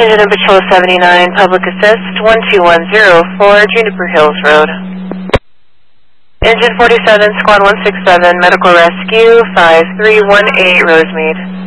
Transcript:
Engine and Patrol 79, Public Assist 12104, Juniper Hills Road. Engine 47, Squad 167, Medical Rescue 5318, Rosemead.